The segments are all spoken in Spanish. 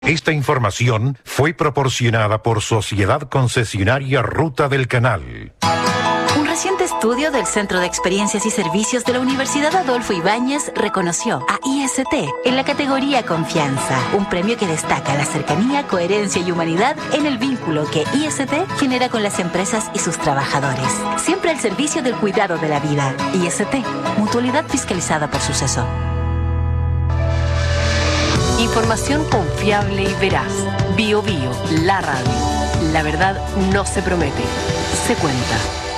Esta información fue proporcionada por Sociedad Concesionaria Ruta del Canal. Un reciente estudio del Centro de Experiencias y Servicios de la Universidad Adolfo Ibáñez reconoció a IST en la categoría Confianza, un premio que destaca la cercanía, coherencia y humanidad en el vínculo que IST genera con las empresas y sus trabajadores. Siempre al servicio del cuidado de la vida. IST, mutualidad fiscalizada por Suceso. Información confiable y veraz. Bio Bio, la radio. La verdad no se promete, se cuenta.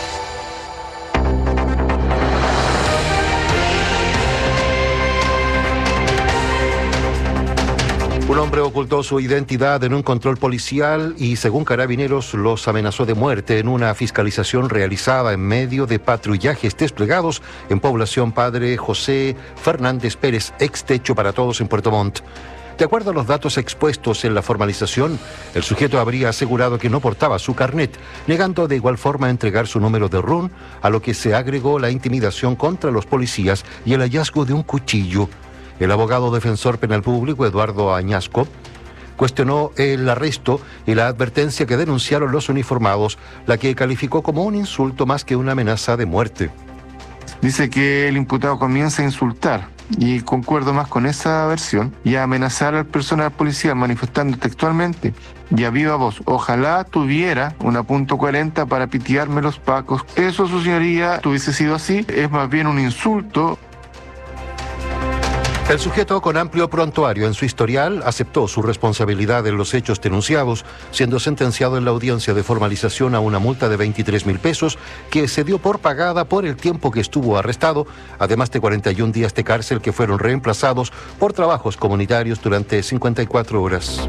Un hombre ocultó su identidad en un control policial y, según Carabineros, los amenazó de muerte en una fiscalización realizada en medio de patrullajes desplegados en población Padre José Fernández Pérez, ex Techo para Todos en Puerto Montt. De acuerdo a los datos expuestos en la formalización, el sujeto habría asegurado que no portaba su carnet, negando de igual forma entregar su número de RUN, a lo que se agregó la intimidación contra los policías y el hallazgo de un cuchillo. El abogado defensor penal público, Eduardo Añasco, cuestionó el arresto y la advertencia que denunciaron los uniformados, la que calificó como un insulto más que una amenaza de muerte. Dice que el imputado comienza a insultar, y concuerdo más con esa versión, y a amenazar al personal policial manifestando textualmente y a viva voz: ojalá tuviera una .40 para pitearme los pacos. Eso, su señoría, tuviese sido así, es más bien un insulto. El sujeto, con amplio prontuario en su historial, aceptó su responsabilidad en los hechos denunciados, siendo sentenciado en la audiencia de formalización a una multa de 23.000 pesos que se dio por pagada por el tiempo que estuvo arrestado, además de 41 días de cárcel que fueron reemplazados por trabajos comunitarios durante 54 horas.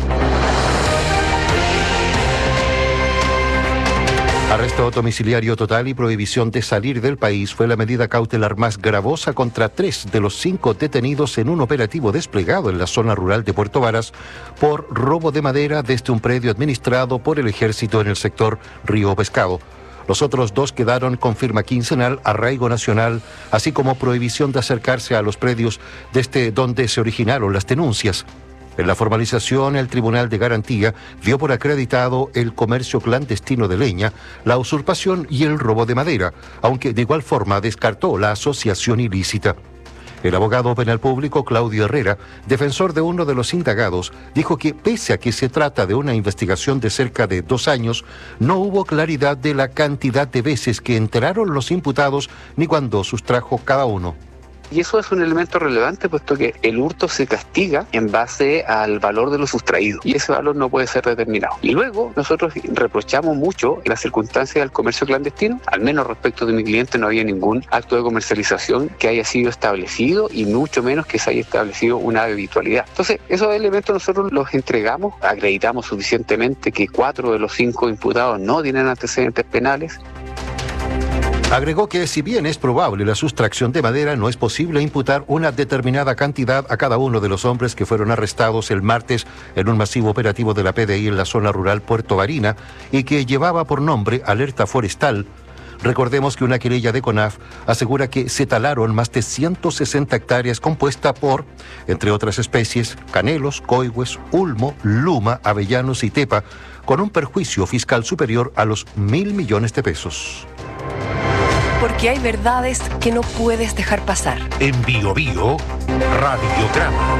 Arresto domiciliario total y prohibición de salir del país fue la medida cautelar más gravosa contra 3 de los 5 detenidos en un operativo desplegado en la zona rural de Puerto Varas por robo de madera desde un predio administrado por el Ejército en el sector Río Pescado. Los otros 2 quedaron con firma quincenal, arraigo nacional, así como prohibición de acercarse a los predios desde donde se originaron las denuncias. En la formalización, el Tribunal de Garantía dio por acreditado el comercio clandestino de leña, la usurpación y el robo de madera, aunque de igual forma descartó la asociación ilícita. El abogado penal público Claudio Herrera, defensor de uno de los indagados, dijo que pese a que se trata de una investigación de cerca de 2 años, no hubo claridad de la cantidad de veces que enteraron los imputados ni cuándo sustrajo cada uno. Y eso es un elemento relevante, puesto que el hurto se castiga en base al valor de lo sustraído, y ese valor no puede ser determinado. Y luego nosotros reprochamos mucho las circunstancias del comercio clandestino. Al menos respecto de mi cliente no había ningún acto de comercialización que haya sido establecido, y mucho menos que se haya establecido una habitualidad. Entonces, esos elementos nosotros los entregamos, acreditamos suficientemente que 4 de los 5 imputados no tienen antecedentes penales. Agregó que si bien es probable la sustracción de madera, no es posible imputar una determinada cantidad a cada uno de los hombres que fueron arrestados el martes en un masivo operativo de la PDI en la zona rural Puerto Varina y que llevaba por nombre Alerta Forestal. Recordemos que una querella de CONAF asegura que se talaron más de 160 hectáreas compuesta por, entre otras especies, canelos, coigües, ulmo, luma, avellanos y tepa, con un perjuicio fiscal superior a los 1.000 millones de pesos. Porque hay verdades que no puedes dejar pasar. En Bio Bio, Radiograma.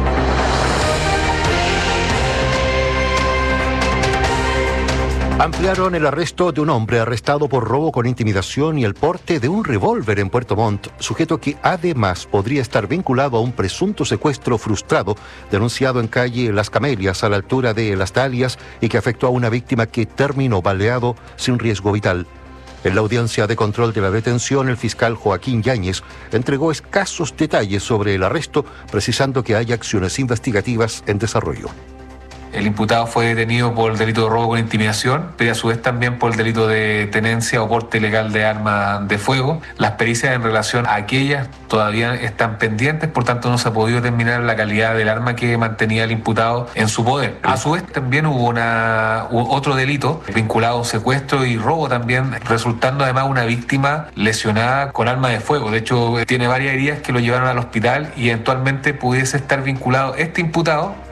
Ampliaron el arresto de un hombre arrestado por robo con intimidación y el porte de un revólver en Puerto Montt, sujeto que además podría estar vinculado a un presunto secuestro frustrado denunciado en calle Las Camelias a la altura de Las Dalias y que afectó a una víctima que terminó baleado sin riesgo vital. En la audiencia de control de la detención, el fiscal Joaquín Yáñez entregó escasos detalles sobre el arresto, precisando que hay acciones investigativas en desarrollo. El imputado fue detenido por el delito de robo con intimidación, pero a su vez también por el delito de tenencia o porte ilegal de arma de fuego. Las pericias en relación a aquellas todavía están pendientes, por tanto no se ha podido determinar la calidad del arma que mantenía el imputado en su poder. A su vez también hubo otro delito vinculado a secuestro y robo también, resultando además una víctima lesionada con arma de fuego. De hecho, tiene varias heridas que lo llevaron al hospital y eventualmente pudiese estar vinculado este imputado